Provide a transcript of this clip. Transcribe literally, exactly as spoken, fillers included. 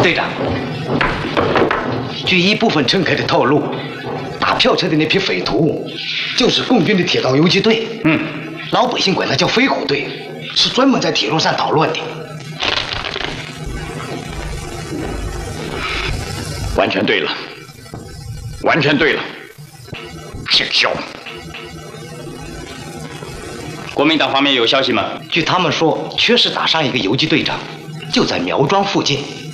队长，据一部分乘客的透露，打票车的那批匪徒就是共军的铁道游击队。 嗯， 老百姓管它叫飞虎队，是专门在铁路上捣乱的。 完全对了，完全对了，姓肖。国民党方面有消息吗？ 据他们说，确实打伤一个游击队长，就在苗庄附近。